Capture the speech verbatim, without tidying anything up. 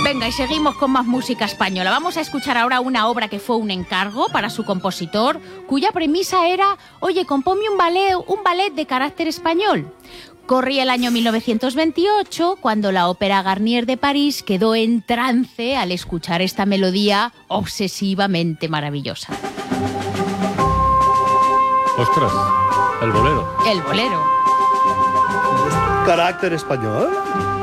Venga, y seguimos con más música española. Vamos a escuchar ahora una obra que fue un encargo para su compositor, cuya premisa era, oye, compónme un ballet, un ballet de carácter español. Corría el año mil novecientos veintiocho, cuando la Ópera Garnier de París quedó en trance al escuchar esta melodía obsesivamente maravillosa. Ostras, el bolero. El bolero. ¿Carácter español?